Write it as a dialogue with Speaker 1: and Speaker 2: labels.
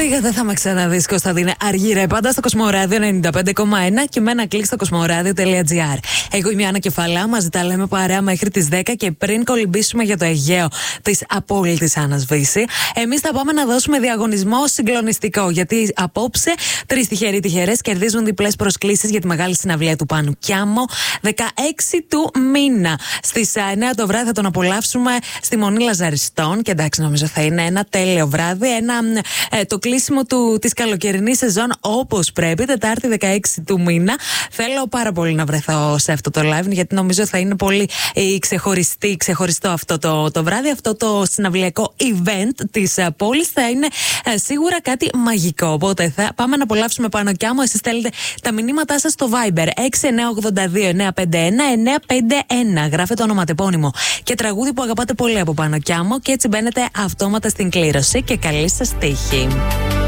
Speaker 1: Δεν θα με ξαναδείς, Κωνσταντίνε Αργύρε. Πάντα στο Κοσμοράδιο 95,1 και με ένα κλικ στο κοσμοράδιο.gr. Εγώ είμαι η Άννα Κεφαλά, μαζί τα λέμε παρέα μέχρι τις 10 και πριν κολυμπήσουμε για το Αιγαίο της απόλυτης Άννας Βύση, εμείς θα πάμε να δώσουμε διαγωνισμό συγκλονιστικό. Γιατί απόψε 3 τυχεροί τυχερές κερδίζουν διπλές προσκλήσεις για τη μεγάλη συναυλία του Πάνου Κιάμο 16 του μήνα. Στις 9 το βράδυ θα τον απολαύσουμε στη Μονή Λαζαριστών και εντάξει, νομίζω θα είναι ένα τέλειο βράδυ. Το κλείσιμο της καλοκαιρινής σεζόν όπως πρέπει, Τετάρτη 16 του μήνα. Θέλω πάρα πολύ να βρεθώ σε αυτό το live, γιατί νομίζω θα είναι πολύ ξεχωριστό αυτό το βράδυ. Αυτό το συναυλιακό event της πόλης θα είναι σίγουρα κάτι μαγικό. Οπότε θα πάμε να απολαύσουμε Πάνο Κιάμο. Εσείς στέλνετε τα μηνύματά σας στο Viber 6982-951-951. Γράφετε ονοματεπώνυμο και τραγούδι που αγαπάτε πολύ από Πάνο Κιάμο και έτσι μπαίνετε αυτόματα στην κλήρωση και καλή σας τύχη.